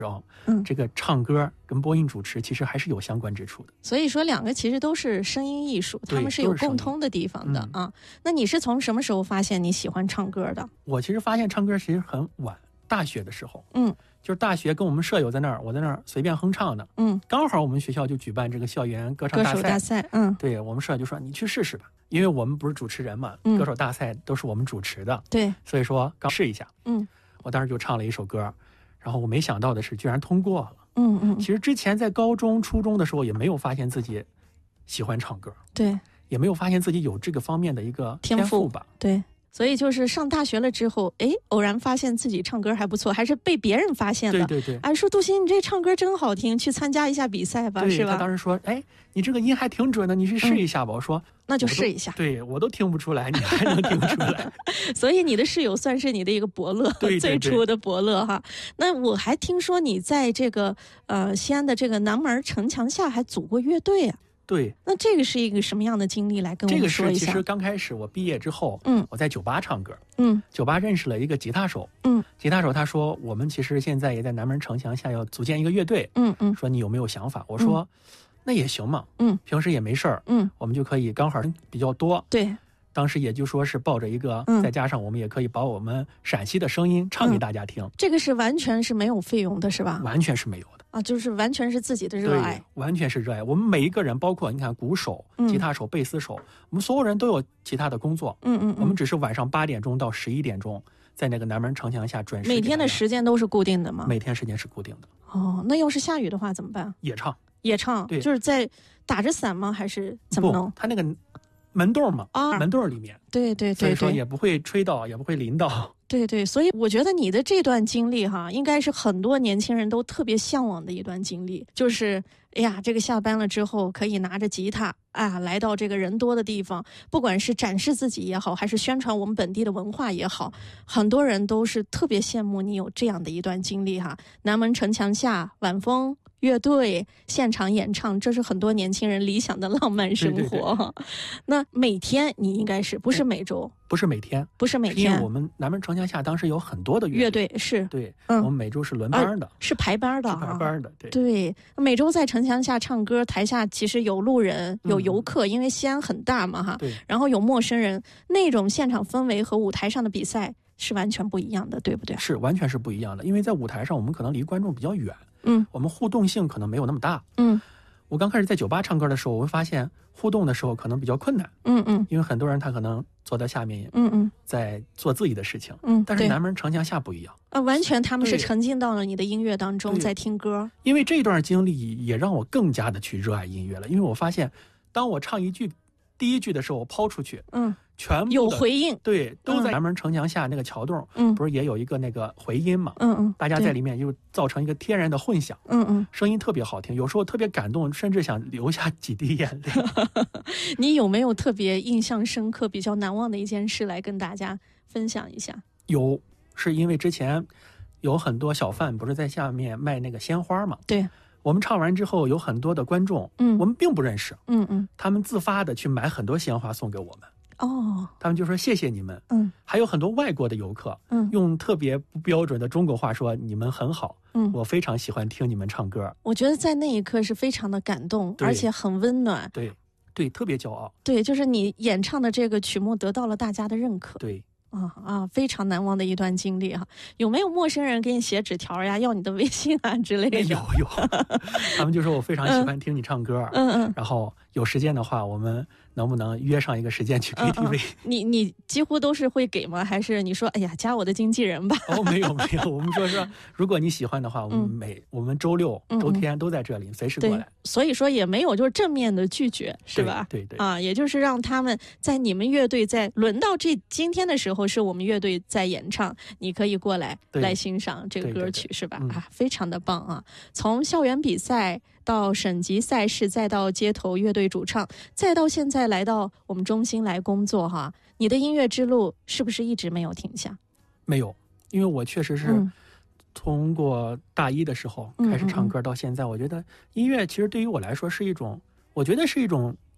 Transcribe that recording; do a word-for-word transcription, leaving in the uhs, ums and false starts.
嗯，这个唱歌跟播音主持其实还是有相关之处的。 所以说两个其实都是声音艺术，他们是有共通的地方的、嗯、啊。那你是从什么时候发现你喜欢唱歌的？ 我其实发现唱歌其实很晚，大学的时候， 嗯， 就是大学跟我们舍友在那儿，我在那儿随便哼唱的， 嗯， 刚好我们学校就举办这个校园歌唱大赛， 歌手大赛，嗯， 对，我们舍友就说你去试试吧，因为我们不是主持人嘛，嗯、歌手大赛都是我们主持的， 对， 所以说刚试一下， 嗯， 我当时就唱了一首歌，然后我没想到的是居然通过了。 嗯嗯， 其实之前在高中初中的时候也没有发现自己喜欢唱歌， 对， 也没有发现自己有这个方面的一个天赋吧， 对，所以就是上大学了之后，哎，偶然发现自己唱歌还不错，还是被别人发现的， 对对对， 哎，说杜鑫你这唱歌真好听，去参加一下比赛吧，是吧？ 他当时说，哎，你这个音还挺准的，你去试一下吧、嗯、我说那就试一下， 我对，我都听不出来，你还能听出来所以你的室友算是你的一个伯乐， 对对对， 最初的伯乐哈。那我还听说你在这个呃西安的这个南门城墙下还组过乐队啊。 对， 那这个是一个什么样的经历？来跟我们说一下。 这个是其实刚开始我毕业之后， 嗯， 我在酒吧唱歌， 嗯， 酒吧认识了一个吉他手， 嗯， 吉他手他说我们其实现在也在南门城墙下要组建一个乐队， 嗯嗯， 说你有没有想法？我说、嗯、那也行嘛， 嗯， 平时也没事儿， 嗯， 我们就可以刚好比较多， 对。 当时也就说是抱着一个、 嗯、 再加上我们也可以把我们陕西的声音唱给大家听、嗯、 这个是完全是没有费用的是吧？ 完全是没有的啊，就是完全是自己的热爱， 完全是热爱。我们每一个人包括你看鼓手、吉他手、贝斯手、嗯、我们所有人都有其他的工作， 嗯 嗯, 嗯， 我们只是晚上八点钟到十一点钟在那个南门城墙下准时。 每天的时间都是固定的吗？ 每天时间是固定的。 哦，那要是下雨的话怎么办？ 也唱也唱， 对， 就是在打着伞吗？还是怎么弄？ 他那个门洞嘛， 啊， 门洞里面， 对对对对， 所以说也不会吹到，也不会淋到。 对对，所以我觉得你的这段经历哈，应该是很多年轻人都特别向往的一段经历，就是哎呀，这个下班了之后可以拿着吉他啊，来到这个人多的地方，不管是展示自己也好，还是宣传我们本地的文化也好，很多人都是特别羡慕你有这样的一段经历哈。南门城墙下，晚风乐队现场演唱，这是很多年轻人理想的浪漫生活。 对对对， 那每天你应该是不是每周？ 不是每天， 不是每天。 因为我们南门城墙下当时有很多的乐队，是对、 嗯， 我们每周是轮班的， 啊、是排班的、啊， 是排班的，对对。每周在城墙下唱歌，台下其实有路人，有游客，嗯、因为西安很大嘛哈， 对。 然后有陌生人，那种现场氛围和舞台上的比赛是完全不一样的，对不对？ 是完全是不一样的，因为在舞台上我们可能离观众比较远， 嗯， 我们互动性可能没有那么大， 嗯。 我刚开始在酒吧唱歌的时候，我会发现互动的时候可能比较困难， 嗯嗯， 因为很多人他可能坐在下面， 嗯嗯， 在做自己的事情， 嗯， 但是南门城墙下不一样啊，完全他们是沉浸到了你的音乐当中，在听歌。 因为这段经历也让我更加的去热爱音乐了，因为我发现，当我唱一句第一句的时候，我抛出去， 嗯， 全部有回应， 对，都在南门城墙下那个桥洞， 嗯， 不是也有一个那个回音嘛， 嗯嗯， 大家在里面就造成一个天然的混响， 嗯嗯， 声音特别好听，有时候特别感动，甚至想流下几滴眼泪。 你有没有特别印象深刻、比较难忘的一件事来跟大家分享一下？ 有，是因为之前有很多小贩不是在下面卖那个鲜花嘛， 对。 我们唱完之后，有很多的观众， 嗯， 我们并不认识， 嗯嗯， 他们自发的去买很多鲜花送给我们， 哦， 他们就说谢谢你们， 嗯， 还有很多外国的游客， 嗯， 用特别不标准的中国话说你们很好， 嗯， 我非常喜欢听你们唱歌。 我觉得在那一刻是非常的感动，而且很温暖， 对对，特别骄傲， 对，就是你演唱的这个曲目得到了大家的认可， 对。 啊啊，非常难忘的一段经历哈！有没有陌生人给你写纸条呀，要你的微信啊之类的？ 有有，他们就说我非常喜欢听你唱歌， 嗯嗯， 然后有时间的话，我们能不能约上一个时间去 K T V？、 嗯嗯、你你几乎都是会给吗？还是你说哎呀加我的经纪人吧？ 哦，没有没有，我们说说，如果你喜欢的话，我们每、嗯、我们周六、周天都在这里，随时过来。 所以说也没有就是正面的拒绝，是吧？ 对 对, 对啊，也就是让他们在你们乐队在轮到这今天的时候，是我们乐队在演唱，你可以过来来欣赏这个歌曲， 对对对是吧？ 嗯、 啊，非常的棒啊！从校园比赛到省级赛事，再到街头乐队主唱，再到现在来到我们中心来工作哈，你的音乐之路是不是一直没有停下？ 没有，因为我确实是、嗯。通过大一的时候开始唱歌到现在，嗯嗯嗯我觉得音乐其实对于我来说是一种，我觉得是一种